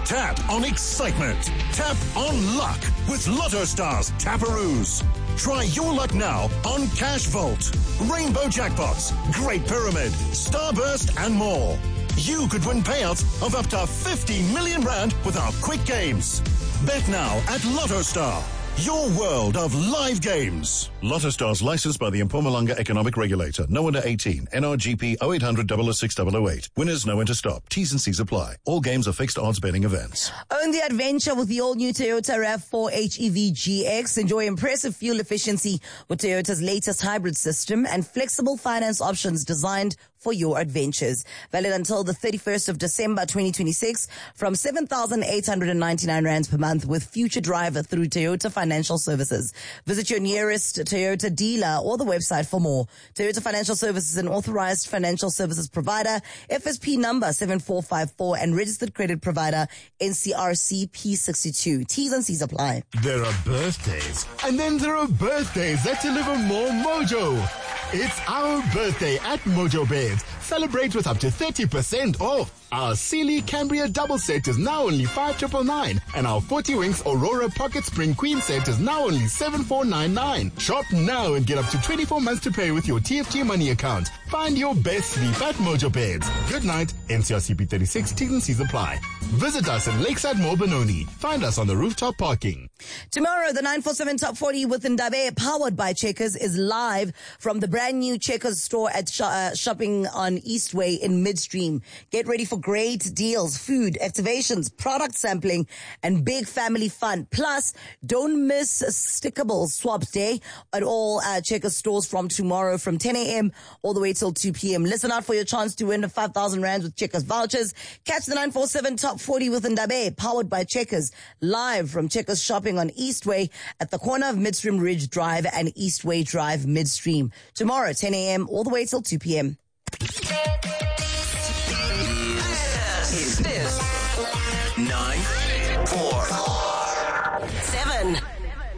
Tap on excitement. Tap on luck with Lotto Stars Taparoos. Try your luck now on Cash Vault, Rainbow Jackpots, Great Pyramid, Starburst, and more. You could win payouts of up to 50 million rand with our quick games. Bet now at Lotto Star, your world of live games. Lotto Stars licensed by the Mpumalanga Economic Regulator. No under 18. NRGP 0800 006 008. Winners know when to stop. T's and C's apply. All games are fixed odds betting events. Own the adventure with the all-new Toyota RAV4 HEV GX. Enjoy impressive fuel efficiency with Toyota's latest hybrid system and flexible finance options designed for your adventures. Valid until the 31st of December 2026 from 7,899 rands per month with Future Driver through Toyota Financial Services. Visit your nearest Toyota dealer or the website for more. Toyota Financial Services is an authorized financial services provider, FSP number 7454 and registered credit provider NCRC P62. T's and C's apply. There are birthdays, and then there are birthdays that deliver more mojo. It's our birthday at Mojo Beds. Celebrate with up to 30% off. Our Sealy Cambria double set is now only 5,999, and our 40 Winks Aurora Pocket Spring Queen set is now only 7,499. Shop now and get up to 24 months to pay with your TFG money account. Find your best sleep at Mojo Beds. Good night. NCRCP 36. T's and C's apply. Visit us in Lakeside Mall Benoni. Find us on the rooftop parking. Tomorrow, the 947 Top 40 with Ndabe, powered by Checkers, is live from the brand new Checkers store at Shopping on Eastway in Midstream. Get ready for great deals, food, activations, product sampling, and big family fun. Plus, don't miss Stickable Swap Day at all Checkers stores from tomorrow from 10 a.m. all the way till 2 p.m. Listen out for your chance to win 5,000 rands with Checkers vouchers. Catch the 947 Top 40 with Ndabe, powered by Checkers, live from Checkers Shopping on Eastway at the corner of Midstream Ridge Drive and Eastway Drive Midstream. Tomorrow, 10 a.m. all the way till 2 p.m. Is this 9, 4, 7